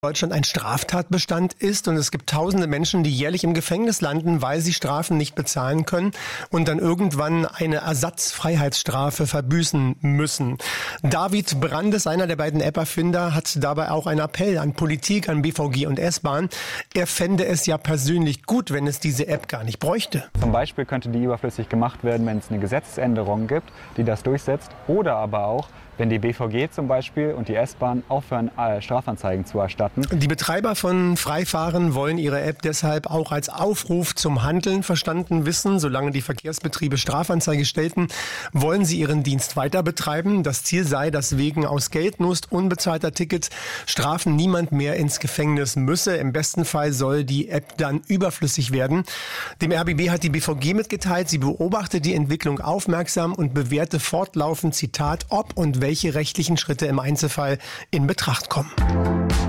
Deutschland ein Straftatbestand ist und es gibt tausende Menschen, die jährlich im Gefängnis landen, weil sie Strafen nicht bezahlen können und dann irgendwann eine Ersatzfreiheitsstrafe verbüßen müssen. David Brandes, einer der beiden App-Erfinder, hat dabei auch einen Appell an Politik, an BVG und S-Bahn. Er fände es ja persönlich gut, wenn es diese App gar nicht bräuchte. Zum Beispiel könnte die überflüssig gemacht werden, wenn es eine Gesetzesänderung gibt, die das durchsetzt, oder aber auch, wenn die BVG zum Beispiel und die S-Bahn aufhören, Strafanzeigen zu erstatten. Die Betreiber von Freifahren wollen ihre App deshalb auch als Aufruf zum Handeln verstanden wissen. Solange die Verkehrsbetriebe Strafanzeige stellten, wollen sie ihren Dienst weiter betreiben. Das Ziel sei, dass wegen aus Geldnot unbezahlter Tickets Strafen niemand mehr ins Gefängnis müsse. Im besten Fall soll die App dann überflüssig werden. Dem RBB hat die BVG mitgeteilt, sie beobachtet die Entwicklung aufmerksam und bewerte fortlaufend, Zitat, ob und welche rechtlichen Schritte im Einzelfall in Betracht kommen.